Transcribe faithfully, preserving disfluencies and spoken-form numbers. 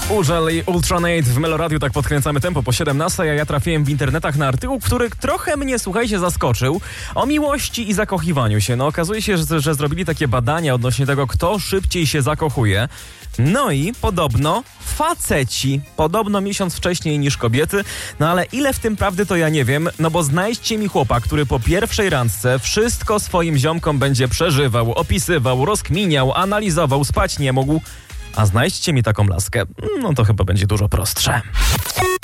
Urzel i Ultranate w Meloradiu, tak podkręcamy tempo po siedemnastej, a ja trafiłem w internetach na artykuł, który trochę mnie, słuchajcie, zaskoczył. O miłości i zakochiwaniu się. No okazuje się, że, że zrobili takie badania odnośnie tego, kto szybciej się zakochuje. No i podobno faceci, podobno miesiąc wcześniej niż kobiety, no ale ile w tym prawdy, to ja nie wiem, no bo znajdźcie mi chłopa, który po pierwszej randce wszystko swoim ziomkom będzie przeżywał, opisywał, rozkminiał, analizował, spać nie mógł, a znajdźcie mi taką laskę, no to chyba będzie dużo prostsze.